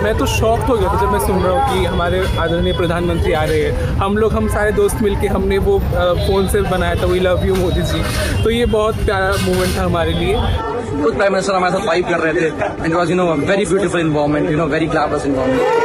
मैं तो शॉक्ड हो गया था जब मैं सुन रहा हूँ कि हमारे आदरणीय प्रधानमंत्री आ रहे हैं। हम सारे दोस्त मिलके हमने वो फ़ोन से बनाया था we love you Modi ji. तो ये बहुत प्यारा मोमेंट था हमारे लिए। खुद प्राइम मिनिस्टर हमारे साथ वाइब कर रहे थे and it was very beautiful environment, very glamorous environment.